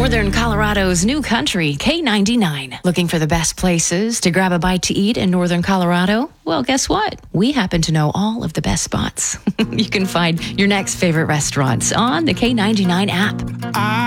Northern Colorado's new country, K99. Looking for the best places to grab a bite to eat in Northern Colorado? Well, guess what? We happen to know all of the best spots. You can find your next favorite restaurants on the K99 app.